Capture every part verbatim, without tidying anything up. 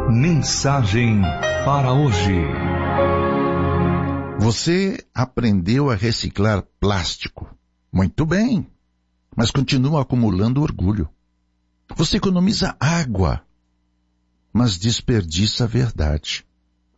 Mensagem para hoje. Você aprendeu a reciclar plástico. Muito bem, mas continua acumulando orgulho. Você economiza água, mas desperdiça a verdade.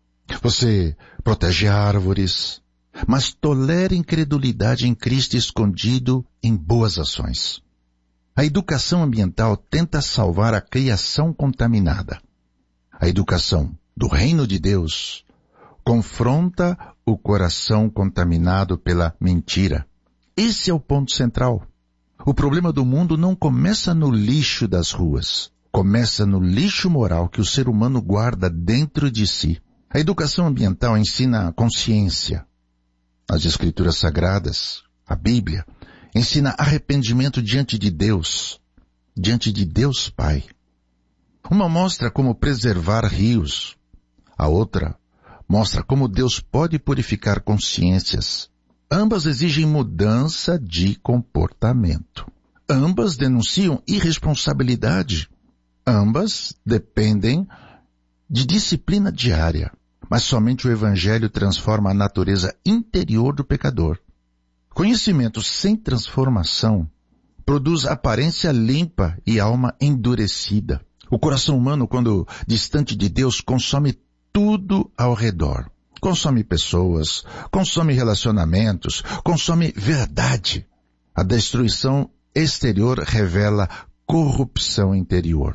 Você protege árvores, mas tolera incredulidade em Cristo escondido em boas ações. A educação ambiental tenta salvar a criação contaminada. A educação do reino de Deus confronta o coração contaminado pela mentira. Esse é o ponto central. O problema do mundo não começa no lixo das ruas. Começa no lixo moral que o ser humano guarda dentro de si. A educação ambiental ensina a consciência. As Escrituras Sagradas, a Bíblia, ensina arrependimento diante de Deus, diante de Deus Pai. Uma mostra como preservar rios. A outra mostra como Deus pode purificar consciências. Ambas exigem mudança de comportamento. Ambas denunciam irresponsabilidade. Ambas dependem de disciplina diária. Mas somente o Evangelho transforma a natureza interior do pecador. Conhecimento sem transformação produz aparência limpa e alma endurecida. O coração humano, quando distante de Deus, consome tudo ao redor. Consome pessoas, consome relacionamentos, consome verdade. A destruição exterior revela corrupção interior.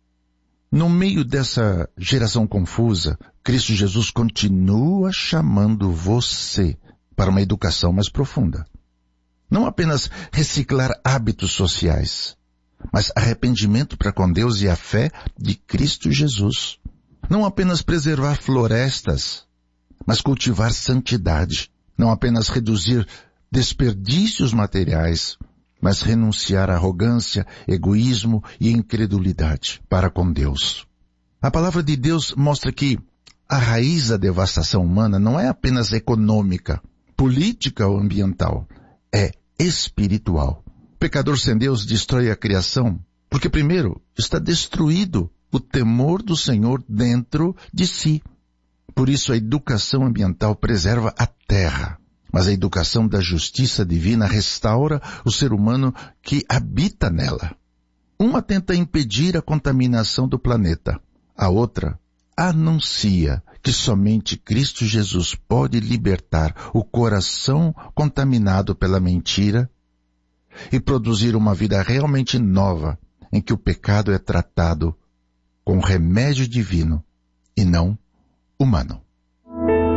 No meio dessa geração confusa, Cristo Jesus continua chamando você para uma educação mais profunda. Não apenas reciclar hábitos sociais, mas arrependimento para com Deus e a fé de Cristo Jesus. Não apenas preservar florestas, mas cultivar santidade. Não apenas reduzir desperdícios materiais, mas renunciar à arrogância, egoísmo e incredulidade para com Deus. A palavra de Deus mostra que a raiz da devastação humana não é apenas econômica, política ou ambiental, é espiritual. O pecador sem Deus destrói a criação, porque primeiro está destruído o temor do Senhor dentro de si. Por isso a educação ambiental preserva a terra, mas a educação da justiça divina restaura o ser humano que habita nela. Uma tenta impedir a contaminação do planeta, a outra anuncia que somente Cristo Jesus pode libertar o coração contaminado pela mentira e produzir uma vida realmente nova, em que o pecado é tratado com remédio divino e não humano.